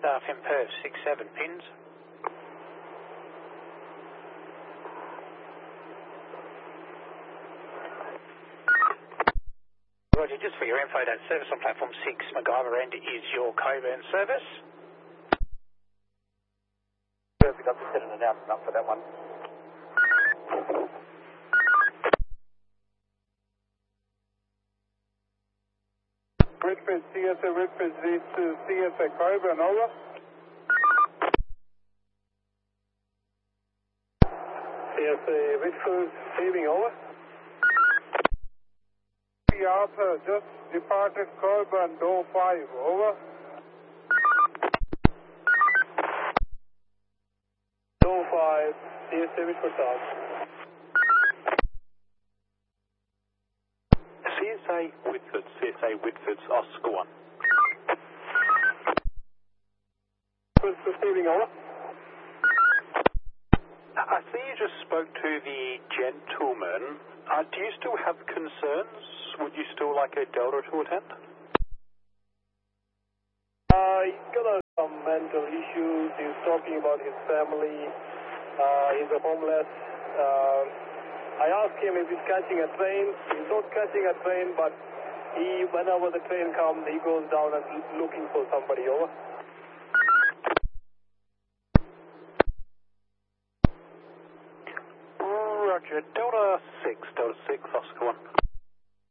Fin Perth 67 pins. Roger, just for your info, that service on platform 6, MacGyver end is your Coburn service. Perfect, I've just set an announcement up for that one. Whitfield, CSA Whitfield, CSA Coburn, over. CSA Whitfield, receiving, over. Arthur, just departed Coburn, door 5, over. Door 5, CSA Whitfield South. CSA Whitford's Oscar 1. Receiving, over. I see you just spoke to the gentleman. Do you still have concerns? Would you still like a Delta to attend? He's got some mental issues. He's talking about his family. He's a homeless. I asked him if he's catching a train. He's not catching a train, but whenever the train comes, he goes down and looking for somebody, over. Roger, Delta 6, Oscar 1.